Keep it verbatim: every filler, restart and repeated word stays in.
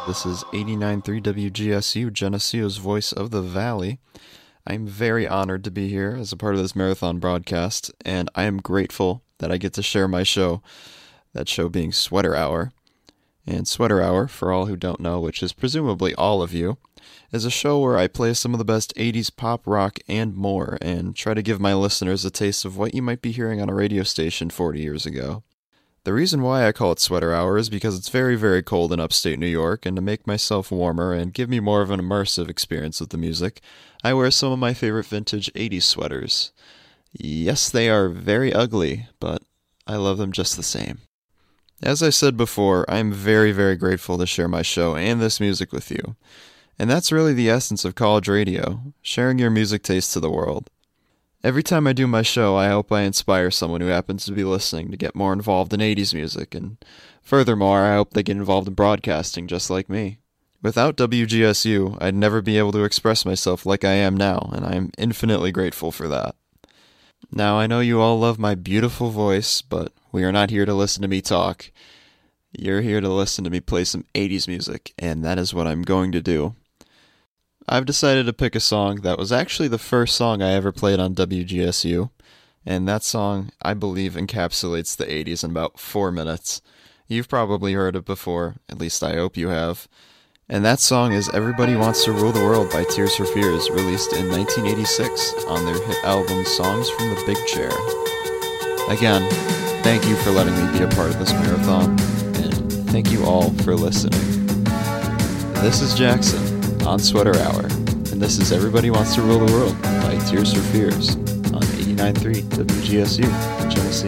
This is eighty-nine point three W G S U, Geneseo's Voice of the Valley. I'm very honored to be here as a part of this marathon broadcast, and I am grateful that I get to share my show, that show being Sweater Hour. And Sweater Hour, for all who don't know, which is presumably all of you, is a show where I play some of the best eighties pop, rock, and more, and try to give my listeners a taste of what you might be hearing on a radio station forty years ago. The reason why I call it Sweater Hour is because it's very, very cold in upstate New York, and to make myself warmer and give me more of an immersive experience with the music, I wear some of my favorite vintage eighties sweaters. Yes, they are very ugly, but I love them just the same. As I said before, I am very, very grateful to share my show and this music with you. And that's really the essence of college radio, sharing your music taste to the world. Every time I do my show, I hope I inspire someone who happens to be listening to get more involved in eighties music, and furthermore, I hope they get involved in broadcasting just like me. Without W G S U, I'd never be able to express myself like I am now, and I am infinitely grateful for that. Now, I know you all love my beautiful voice, but we are not here to listen to me talk. You're here to listen to me play some eighties music, and that is what I'm going to do. I've decided to pick a song that was actually the first song I ever played on W G S U, and that song, I believe, encapsulates the eighties in about four minutes. You've probably heard it before, at least I hope you have. And that song is Everybody Wants to Rule the World by Tears for Fears, released in nineteen eighty-six on their hit album Songs from the Big Chair. Again, thank you for letting me be a part of this marathon, and thank you all for listening. This is Jackson on Sweater Hour, and this is Everybody Wants to Rule the World by Tears for Fears on eighty-nine point three W G S U, Geneseo.